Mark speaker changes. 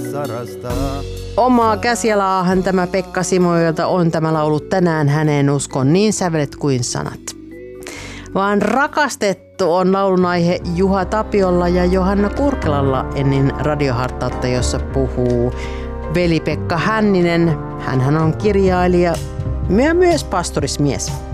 Speaker 1: Omaa käsialaahan tämä Pekka Simoilta on tämä laulu tänään häneen uskon niin sävelet kuin sanat. Vaan rakastettu on laulun aihe Juha Tapiolla ja Johanna Kurkelalla ennen radiohartautta, jossa puhuu Veli-Pekka Hänninen. Hänhän on kirjailija ja myös pastorismies.